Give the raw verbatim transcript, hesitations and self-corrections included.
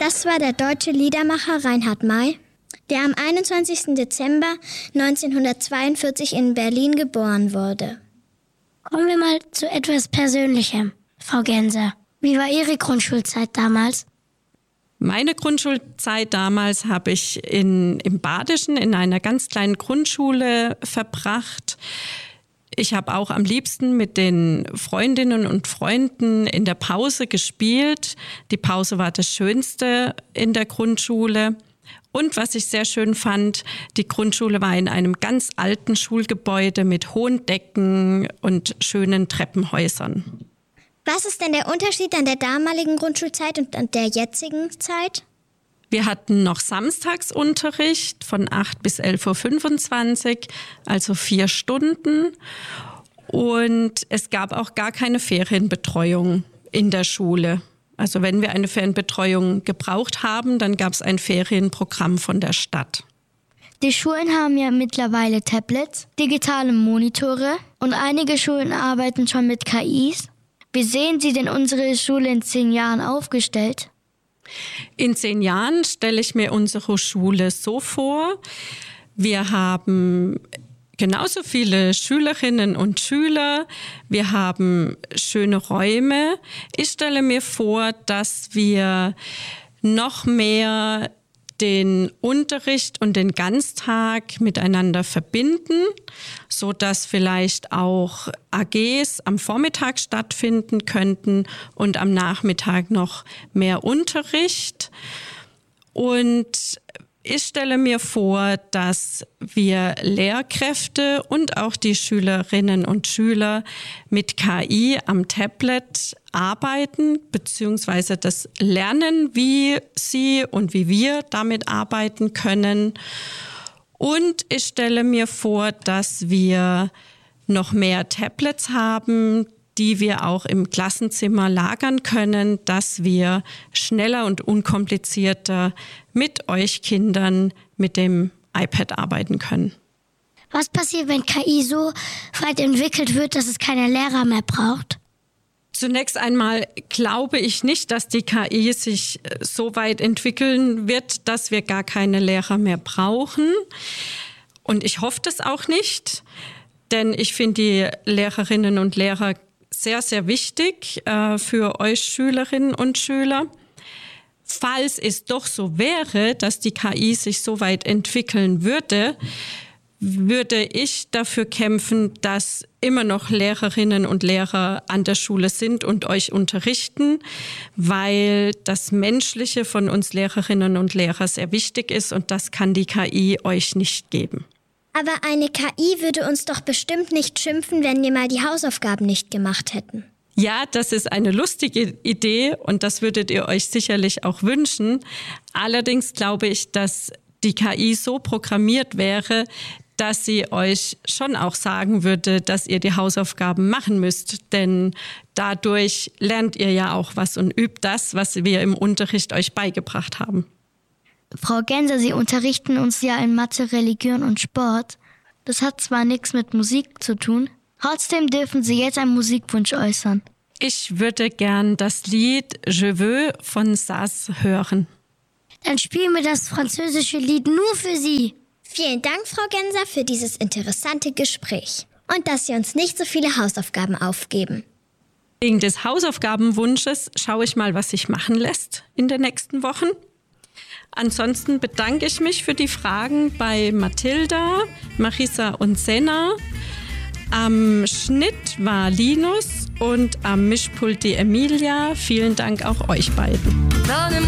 Das war der deutsche Liedermacher Reinhard May, der am einundzwanzigsten Dezember neunzehnhundertzweiundvierzig in Berlin geboren wurde. Kommen wir mal zu etwas Persönlichem. Frau Genser, wie war Ihre Grundschulzeit damals? Meine Grundschulzeit damals habe ich in, im Badischen in einer ganz kleinen Grundschule verbracht. Ich habe auch am liebsten mit den Freundinnen und Freunden in der Pause gespielt. Die Pause war das Schönste in der Grundschule. Und was ich sehr schön fand, die Grundschule war in einem ganz alten Schulgebäude mit hohen Decken und schönen Treppenhäusern. Was ist denn der Unterschied an der damaligen Grundschulzeit und an der jetzigen Zeit? Wir hatten noch Samstagsunterricht von acht bis elf Uhr fünfundzwanzig, also vier Stunden. Und es gab auch gar keine Ferienbetreuung in der Schule. Also wenn wir eine Ferienbetreuung gebraucht haben, dann gab es ein Ferienprogramm von der Stadt. Die Schulen haben ja mittlerweile Tablets, digitale Monitore und einige Schulen arbeiten schon mit K Is. Wie sehen Sie denn unsere Schule in zehn Jahren aufgestellt? In zehn Jahren stelle ich mir unsere Schule so vor, wir haben genauso viele Schülerinnen und Schüler, wir haben schöne Räume. Ich stelle mir vor, dass wir noch mehr den Unterricht und den Ganztag miteinander verbinden, so dass vielleicht auch A Gs am Vormittag stattfinden könnten und am Nachmittag noch mehr Unterricht. Und ich stelle mir vor, dass wir Lehrkräfte und auch die Schülerinnen und Schüler mit K I am Tablet arbeiten, beziehungsweise das lernen, wie sie und wie wir damit arbeiten können. Und ich stelle mir vor, dass wir noch mehr Tablets haben, die wir auch im Klassenzimmer lagern können, dass wir schneller und unkomplizierter mit euch Kindern mit dem iPad arbeiten können. Was passiert, wenn K I so weit entwickelt wird, dass es keine Lehrer mehr braucht? Zunächst einmal glaube ich nicht, dass die K I sich so weit entwickeln wird, dass wir gar keine Lehrer mehr brauchen. Und ich hoffe das auch nicht, denn ich finde die Lehrerinnen und Lehrer sehr, sehr wichtig äh, für euch Schülerinnen und Schüler. Falls es doch so wäre, dass die K I sich so weit entwickeln würde, würde ich dafür kämpfen, dass immer noch Lehrerinnen und Lehrer an der Schule sind und euch unterrichten, weil das Menschliche von uns Lehrerinnen und Lehrern sehr wichtig ist und das kann die K I euch nicht geben. Aber eine K I würde uns doch bestimmt nicht schimpfen, wenn wir mal die Hausaufgaben nicht gemacht hätten. Ja, das ist eine lustige Idee und das würdet ihr euch sicherlich auch wünschen. Allerdings glaube ich, dass die K I so programmiert wäre, dass sie euch schon auch sagen würde, dass ihr die Hausaufgaben machen müsst. Denn dadurch lernt ihr ja auch was und übt das, was wir im Unterricht euch beigebracht haben. Frau Genser, Sie unterrichten uns ja in Mathe, Religion und Sport. Das hat zwar nichts mit Musik zu tun, trotzdem dürfen Sie jetzt einen Musikwunsch äußern. Ich würde gern das Lied Je veux von Sass hören. Dann spielen wir das französische Lied nur für Sie. Vielen Dank, Frau Genser, für dieses interessante Gespräch. Und dass Sie uns nicht so viele Hausaufgaben aufgeben. Wegen des Hausaufgabenwunsches schaue ich mal, was sich machen lässt in den nächsten Wochen. Ansonsten bedanke ich mich für die Fragen bei Mathilda, Marissa und Senna. Am Schnitt war Linus und am Mischpult die Emilia. Vielen Dank auch euch beiden.